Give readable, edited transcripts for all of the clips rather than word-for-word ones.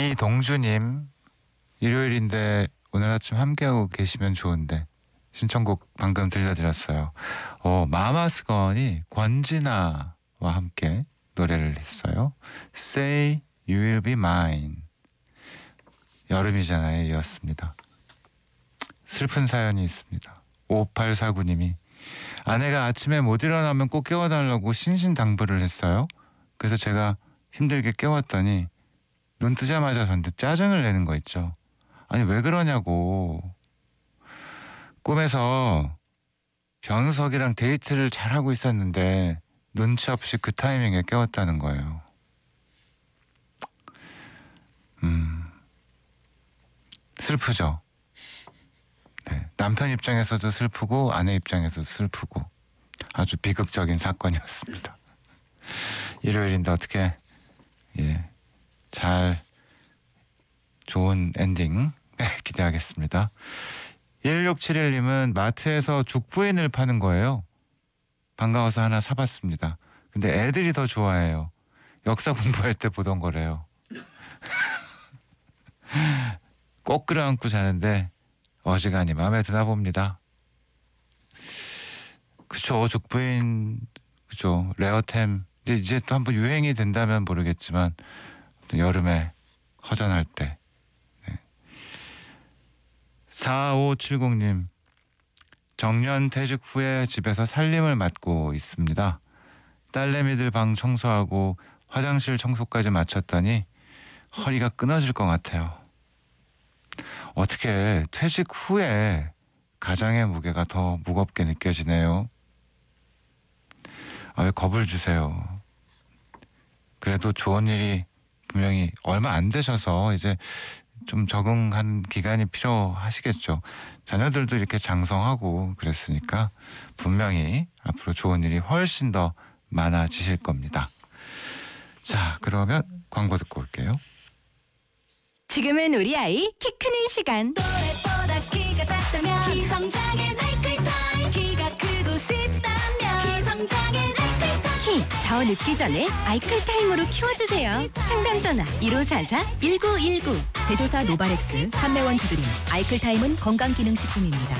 이동주님, 일요일인데 오늘 아침 함께하고 계시면 좋은데 신청곡 방금 들려드렸어요. 마마스건이 권진아와 함께 노래를 했어요. Say You Will Be Mine. 여름이잖아요 이었습니다. 슬픈 사연이 있습니다. 5849님이 아내가 아침에 못 일어나면 꼭 깨워달라고 신신당부를 했어요. 그래서 제가 힘들게 깨웠더니 눈 뜨자마자 저한테 짜증을 내는 거 있죠. 아니 왜 그러냐고. 꿈에서 변우석이랑 데이트를 잘하고 있었는데 눈치 없이 그 타이밍에 깨웠다는 거예요. 슬프죠. 네, 남편 입장에서도 슬프고 아내 입장에서도 슬프고 아주 비극적인 사건이었습니다. 일요일인데 어떻게 잘 좋은 엔딩 기대하겠습니다. 1671님은 마트에서 죽부인을 파는 거예요. 반가워서 하나 사봤습니다. 근데 애들이 더 좋아해요. 역사 공부할 때 보던 거래요. 꼭 끌어안고 자는데 어지간히 마음에 드나 봅니다. 그쵸, 죽부인 그죠, 레어템. 근데 이제 또 한번 유행이 된다면 모르겠지만 여름에 허전할 때. 4570님, 정년 퇴직 후에 집에서 살림을 맡고 있습니다. 딸내미들 방 청소하고 화장실 청소까지 마쳤더니 허리가 끊어질 것 같아요. 어떻게 퇴직 후에 가장의 무게가 더 무겁게 느껴지네요. 왜 겁을 주세요. 그래도 좋은 일이 분명히 얼마 안 되셔서 이제 좀 적응한 기간이 필요하시겠죠. 자녀들도 이렇게 장성하고 그랬으니까 분명히 앞으로 좋은 일이 훨씬 더 많아지실 겁니다. 자, 그러면 광고 듣고 올게요. 지금은 우리 아이 키 크는 시간. 또래보다 키가 작다면 키성장의 아이클타임. 키가 크고 싶다면 키성장의 아이클타임. 키 더 늦기 전에 아이클타임으로 키워주세요. 상담 전화 1544-1919. 제조사 노바렉스, 판매원 두드림. 아이클타임은 건강기능식품입니다.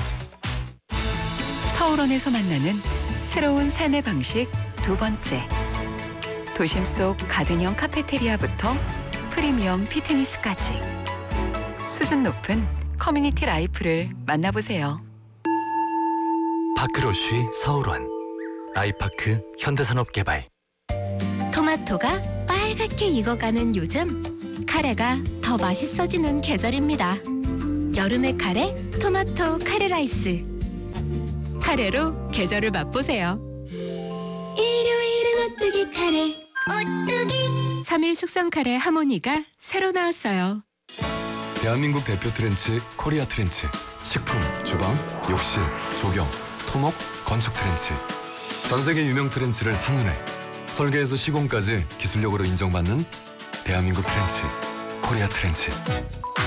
서울원에서 만나는 새로운 삶의 방식 두 번째. 도심 속 가든형 카페테리아부터 프리미엄 피트니스까지 수준 높은 커뮤니티 라이프를 만나보세요. 파크로쉬 서울원, 아이파크 현대산업개발. 토마토가 빨갛게 익어가는 요즘, 카레가 더 맛있어지는 계절입니다. 여름의 카레, 토마토 카레 라이스. 카레로 계절을 맛보세요. 일요일은 오뚜기 카레. 오뚜기. 3일 숙성 카레 하모니가 새로 나왔어요. 대한민국 대표 트렌치 코리아 트렌치. 식품, 주방, 욕실, 조경, 토목, 건축 트렌치. 전 세계 유명 트렌치를 한눈에 설계에서 시공까지 기술력으로 인정받는 대한민국 트렌치 코리아 트렌치.